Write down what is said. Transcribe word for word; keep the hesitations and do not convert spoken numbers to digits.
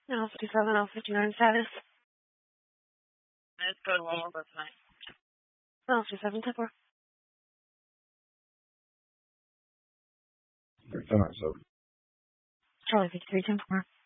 L fifty-seven, L fifty-nine status. Let's go to one more bus line. L fifty-seven, ten four. thirteen oh seven. Charlie fifty-three, ten four.